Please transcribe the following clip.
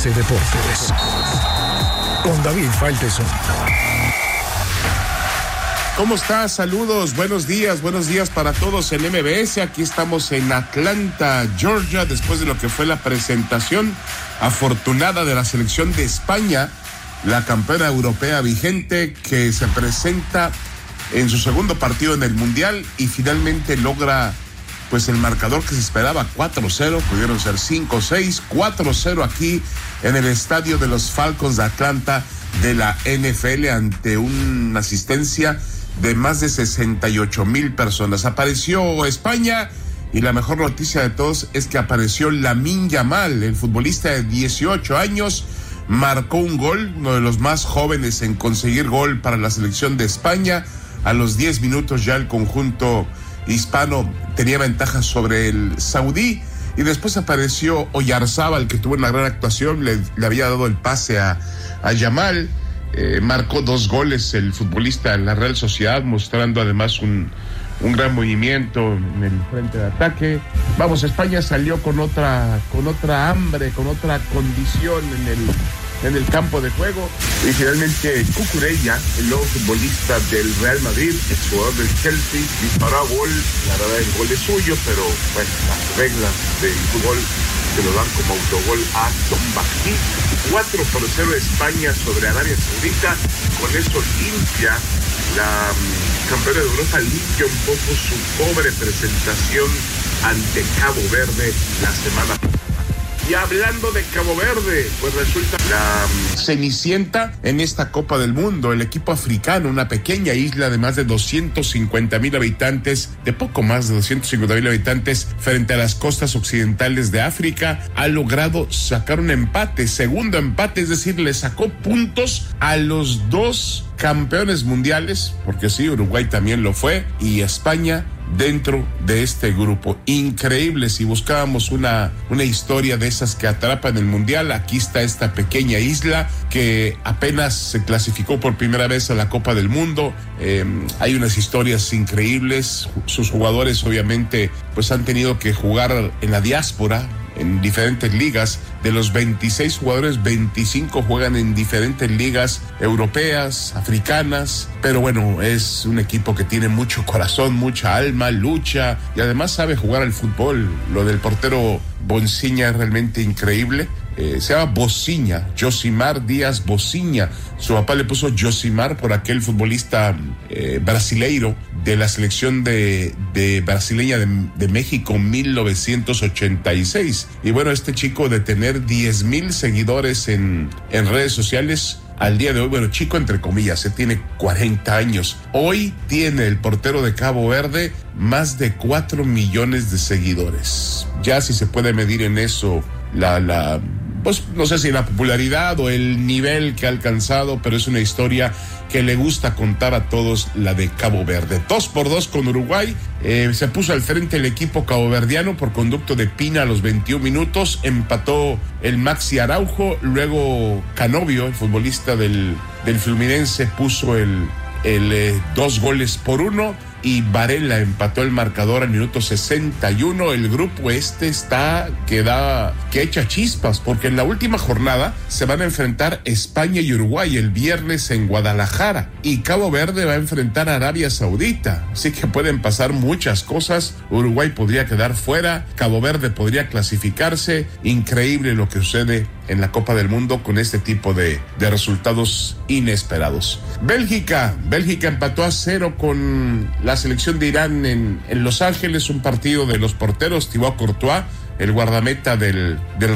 MBS Deportes con David Faitelson. ¿Cómo estás? Saludos, buenos días para todos en MBS. Aquí estamos en Atlanta, Georgia, después de lo que fue la presentación afortunada de la selección de España, la campeona europea vigente, que se presenta en su segundo partido en el Mundial y finalmente logra pues el marcador que se esperaba, 4-0, pudieron ser 5-6, 4-0 aquí en el estadio de los Falcons de Atlanta de la NFL ante una asistencia de más de 68,000 personas. Apareció España y la mejor noticia de todos es que apareció Lamine Yamal, el futbolista de 18 años, marcó un gol, uno de los más jóvenes en conseguir gol para la selección de España. A los 10 minutos ya el conjunto hispano tenía ventaja sobre el saudí y después apareció Oyarzábal, que tuvo una gran actuación, le había dado el pase a Yamal. Marcó 2 goles el futbolista en la Real Sociedad, mostrando además un gran movimiento en el frente de ataque. Vamos, España salió con otra hambre, con otra condición en el campo de juego. Y finalmente Cucurella, el nuevo futbolista del Real Madrid, exjugador del Chelsea, disparó a gol. La verdad el gol es suyo, pero bueno, las reglas del fútbol que lo dan como autogol a Don Bakti. 4-0 España sobre Arabia Saudita. Con eso limpia la campeona de Europa, limpia un poco su pobre presentación ante Cabo Verde la semana. Y hablando de Cabo Verde, pues resulta la cenicienta en esta Copa del Mundo. El equipo africano, una pequeña isla de más de 250,000 habitantes, de poco más de 250,000 habitantes, frente a las costas occidentales de África, ha logrado sacar un empate, segundo empate, es decir, le sacó puntos a los 2 campeones mundiales, porque sí, Uruguay también lo fue, y España dentro de este grupo. Increíble. Si buscábamos una historia de esas que atrapan el mundial, aquí está esta pequeña isla que apenas se clasificó por primera vez a la Copa del Mundo. Hay unas historias increíbles. Sus jugadores obviamente pues han tenido que jugar en la diáspora, en diferentes ligas. De los 26 jugadores, 25 juegan en diferentes ligas europeas, africanas, pero bueno, es un equipo que tiene mucho corazón, mucha alma, lucha y además sabe jugar al fútbol. Lo del portero Bonciña es realmente increíble. Se llama Bocinha, Josimar Díaz Bocinha. Su papá le puso Josimar por aquel futbolista brasileiro de la selección de brasileña de México 1986. Y bueno, este chico de tener 10,000 seguidores en redes sociales al día de hoy, bueno, chico entre comillas, tiene 40 años. Hoy tiene el portero de Cabo Verde más de 4 millones de seguidores. Ya si se puede medir en eso pues no sé si la popularidad o el nivel que ha alcanzado, pero es una historia que le gusta contar a todos, la de Cabo Verde. 2-2 con Uruguay. Se puso al frente el equipo caboverdiano por conducto de Pina a los 21 minutos. Empató el Maxi Araujo. Luego Canovio, el futbolista del Fluminense, puso el 2-1. Y Varela empató el marcador al minuto 61. El grupo que echa chispas, porque en la última jornada se van a enfrentar España y Uruguay el viernes en Guadalajara, y Cabo Verde va a enfrentar a Arabia Saudita, así que pueden pasar muchas cosas. Uruguay podría quedar fuera, Cabo Verde podría clasificarse. Increíble lo que sucede en la Copa del Mundo con este tipo de resultados inesperados. Bélgica empató a 0 con la selección de Irán en Los Ángeles, un partido de los porteros. Thibaut Courtois, el guardameta del